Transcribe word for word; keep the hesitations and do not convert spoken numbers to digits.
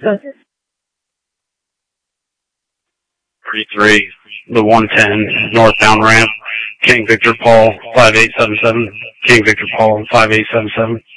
thirty-three, the one ten, northbound ramp, King Victor Paul, five eight seven seven, King Victor Paul, five eight seven seven.